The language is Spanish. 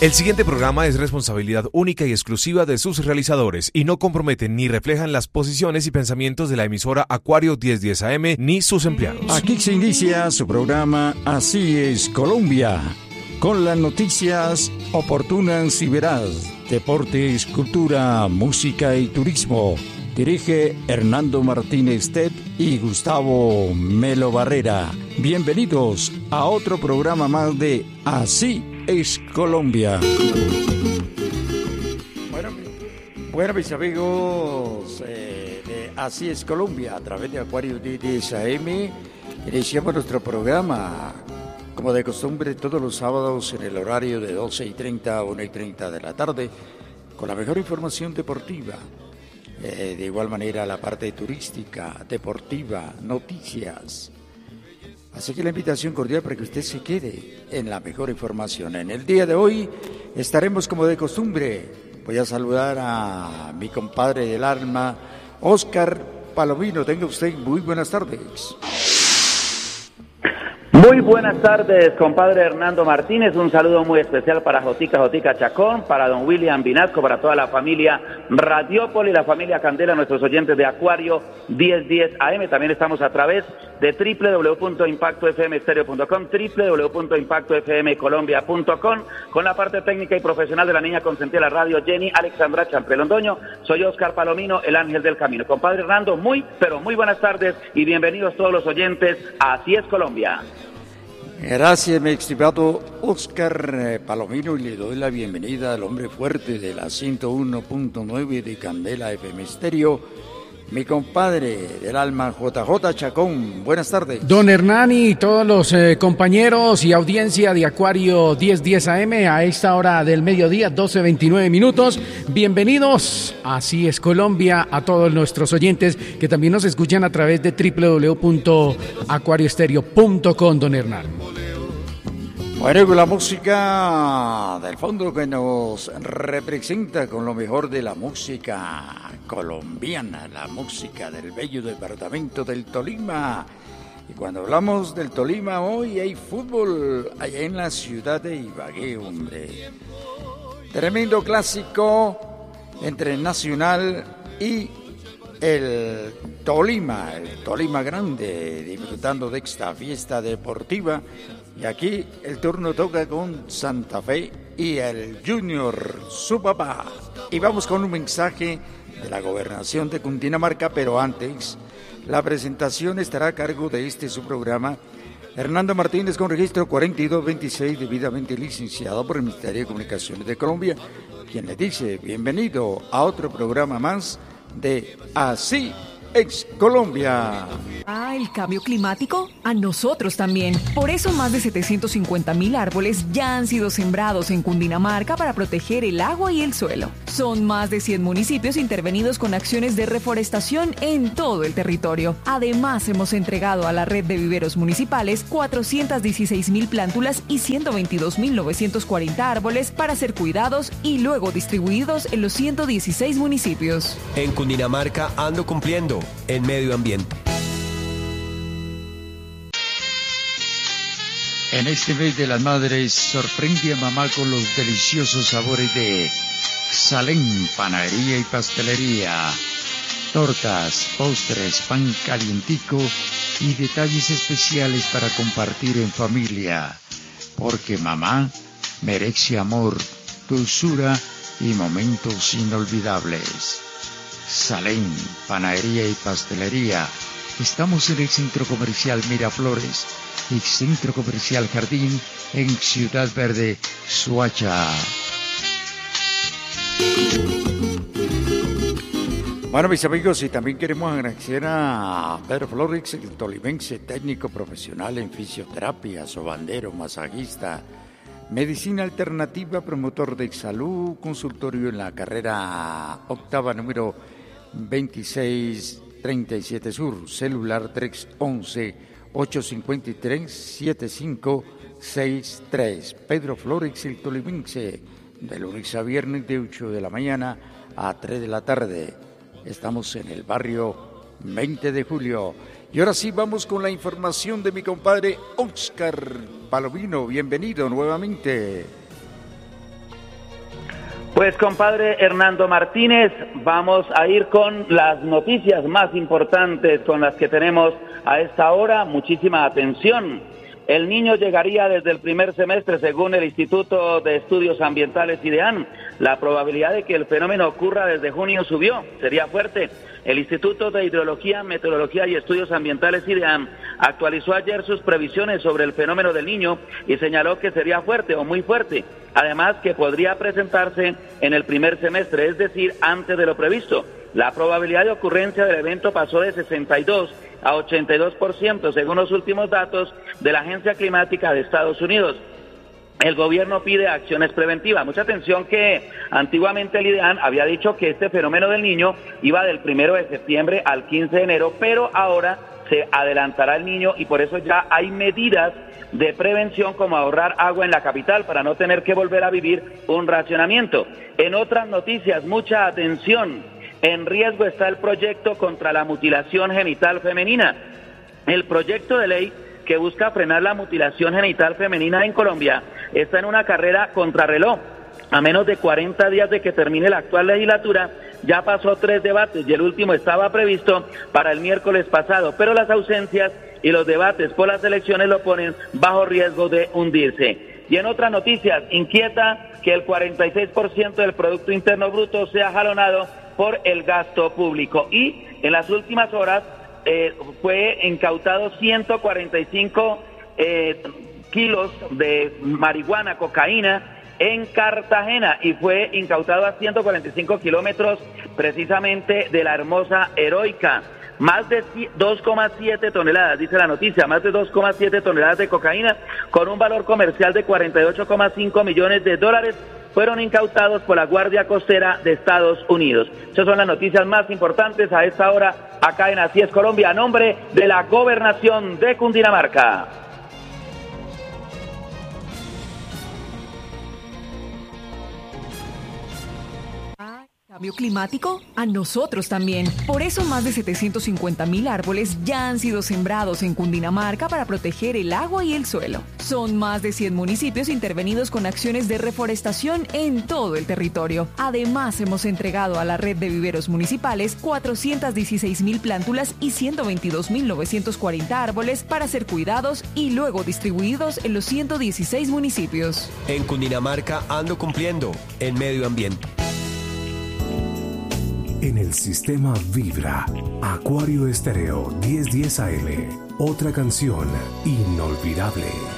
El siguiente programa es responsabilidad única y exclusiva de sus realizadores y no comprometen ni reflejan las posiciones y pensamientos de la emisora Acuario 1010 AM ni sus empleados. Aquí se inicia su programa Así es Colombia, con las noticias oportunas y veraz, deportes, cultura, música y turismo. Dirige Hernando Martínez Ted y Gustavo Melo Barrera. Bienvenidos a otro programa más de Así es Colombia. Bueno, mis amigos de Así es Colombia, a través de Acuario 1010 AM, iniciamos nuestro programa, como de costumbre, todos los sábados en el horario de 12:30 a 1:30 de la tarde, con la mejor información deportiva. De igual manera, la parte turística, deportiva, noticias. Así que la invitación cordial para que usted se quede en la mejor información. En el día de hoy estaremos como de costumbre. Voy a saludar a mi compadre del alma, Óscar Palomino. Tenga usted muy buenas tardes. Muy buenas tardes, compadre Hernando Martínez. Un saludo muy especial para Jotica Chacón, para don William Vinasco, para toda la familia Radiópolis, la familia Candela, nuestros oyentes de Acuario 1010 AM. También estamos a través de www.impactofmstereo.com, www.impactofmcolombia.com, con la parte técnica y profesional de la niña consentida de la radio, Jenny Alexandra Champre Londoño. Soy Óscar Palomino, el ángel del camino. Compadre Hernando, pero muy buenas tardes y bienvenidos todos los oyentes a Así es Colombia. Gracias, mi estimado Óscar Palomino, y le doy la bienvenida al hombre fuerte de la 101.9 de Candela FM Estéreo, mi compadre del alma, JJ Chacón. Buenas tardes. Don Hernani y todos los compañeros y audiencia de Acuario 1010 AM a esta hora del mediodía, 12:29 minutos. Bienvenidos, Así es Colombia, a todos nuestros oyentes que también nos escuchan a través de www.acuarioestereo.com, don Hernán. Bueno, con la música del fondo que nos representa con lo mejor de la música colombiana, la música del bello departamento del Tolima. Y cuando hablamos del Tolima, hoy hay fútbol allá en la ciudad de Ibagué, hombre. Tremendo clásico entre Nacional y el Tolima Grande, disfrutando de esta fiesta deportiva. Y aquí el turno toca con Santa Fe y el Junior, su papá. Y vamos con un mensaje de la gobernación de Cundinamarca, pero antes, la presentación estará a cargo de su programa, Hernando Martínez, con registro 4226, debidamente licenciado por el Ministerio de Comunicaciones de Colombia, quien le dice bienvenido a otro programa más de Así es Colombia. ¿El cambio climático? A nosotros también. Por eso más de 750,000 árboles ya han sido sembrados en Cundinamarca para proteger el agua y el suelo. Son más de 100 municipios intervenidos con acciones de reforestación en todo el territorio. Además, hemos entregado a la red de viveros municipales 416,000 plántulas y 122,940 árboles para ser cuidados y luego distribuidos en los 116 municipios. En Cundinamarca ando cumpliendo en medio ambiente. En este mes de las madres, sorprende a mamá con los deliciosos sabores de Salén, panadería y pastelería. Tortas, postres, pan calientico y detalles especiales para compartir en familia. Porque mamá merece amor, dulzura y momentos inolvidables. Salén, panadería y pastelería. Estamos en el Centro Comercial Miraflores y Centro Comercial Jardín en Ciudad Verde, Soacha. Bueno, mis amigos, y también queremos agradecer a Pedro Flores, el tolimense, técnico profesional en fisioterapia, sobandero, masajista, medicina alternativa, promotor de salud, consultorio en la carrera octava número 2637 Sur, celular 311-853-7563. Pedro Flores, el tolimense, de lunes a viernes de 8 de la mañana a 3 de la tarde. Estamos en el barrio 20 de Julio. Y ahora sí vamos con la información de mi compadre Óscar Palomino. Bienvenido nuevamente. Pues compadre Hernando Martínez, vamos a ir con las noticias más importantes con las que tenemos a esta hora. Muchísima atención. El niño llegaría desde el primer semestre, según el Instituto de Estudios Ambientales IDEAM. La probabilidad de que el fenómeno ocurra desde junio subió, sería fuerte. El Instituto de Hidrología, Meteorología y Estudios Ambientales IDEAM actualizó ayer sus previsiones sobre el fenómeno del Niño y señaló que sería fuerte o muy fuerte. Además, que podría presentarse en el primer semestre, es decir, antes de lo previsto. La probabilidad de ocurrencia del evento pasó de 62 a 82%, según los últimos datos de la Agencia Climática de Estados Unidos. El gobierno pide acciones preventivas. Mucha atención que antiguamente el IDEAM había dicho que este fenómeno del Niño iba del 1 de septiembre al 15 de enero, pero ahora se adelantará el Niño y por eso ya hay medidas de prevención como ahorrar agua en la capital para no tener que volver a vivir un racionamiento. En otras noticias, mucha atención. En riesgo está el proyecto contra la mutilación genital femenina. El proyecto de ley que busca frenar la mutilación genital femenina en Colombia está en una carrera contrarreloj. A menos de 40 días de que termine la actual legislatura, ya pasó 3 debates y el último estaba previsto para el miércoles pasado, pero las ausencias y los debates por las elecciones lo ponen bajo riesgo de hundirse. Y en otras noticias, inquieta que el 46% del Producto Interno Bruto sea jalonado por el gasto público. Y en las últimas horas fue incautado 145 kilos de marihuana, cocaína en Cartagena y fue incautado a 145 kilómetros precisamente de la hermosa Heroica. Más de 2,7 toneladas, dice la noticia, más de 2,7 toneladas de cocaína con un valor comercial de 48,5 millones de dólares fueron incautados por la Guardia Costera de Estados Unidos. Esas son las noticias más importantes a esta hora acá en Así es Colombia, a nombre de la Gobernación de Cundinamarca. ¿Cambio climático? A nosotros también. Por eso más de 750.000 árboles ya han sido sembrados en Cundinamarca para proteger el agua y el suelo. Son más de 100 municipios intervenidos con acciones de reforestación en todo el territorio. Además, hemos entregado a la red de viveros municipales 416.000 plántulas y 122.940 árboles para ser cuidados y luego distribuidos en los 116 municipios. En Cundinamarca ando cumpliendo en medio ambiente. En el sistema Vibra, Acuario Estéreo 1010 AM, otra canción inolvidable.